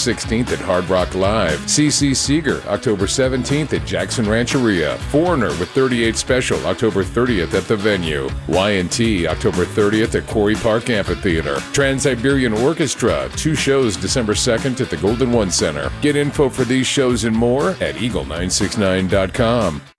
16th at Hard Rock Live. CC Seeger, October 17th at Jackson Rancheria. Foreigner with 38 Special, October 30th at the venue. Y&T, October 30th at Quarry Park Amphitheater. Trans-Siberian Orchestra, 2 shows December 2nd at the Golden One Center. Get info for these shows and more at eagle969.com.